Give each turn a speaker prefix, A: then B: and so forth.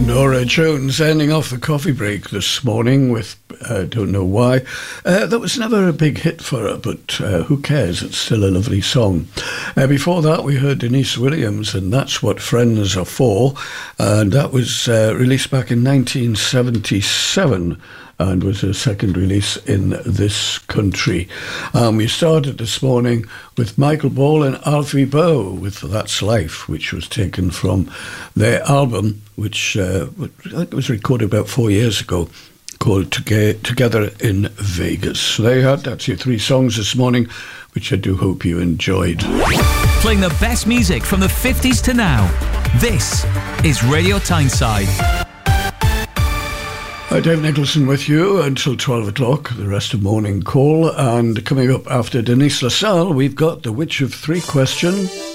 A: Norah Jones ending off the coffee break this morning with don't know why. That was never a big hit for her, but who cares? It's still a lovely song. Before that, we heard Denise Williams, and That's What Friends Are For, and that was released back in 1977. And was her second release in this country. We started this morning with Michael Ball and Alfie Boe with That's Life, which was taken from their album, which I think it was recorded about 4 years ago, called Together in Vegas. So there you had, that's your three songs this morning, which I do hope you enjoyed.
B: Playing the best music from the 50s to now. This is Radio Tyneside.
A: Dave Nicholson with you until 12 o'clock, the rest of Morning Call. And coming up after Denise LaSalle, we've got the Witch of Three question.